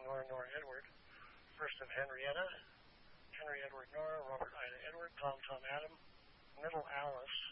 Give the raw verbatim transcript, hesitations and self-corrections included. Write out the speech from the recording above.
Nora, Nora, Edward. First of Henrietta, Henry, Edward, Nora, Robert, Ida, Edward, Tom, Tom, Adam. Middle Alice,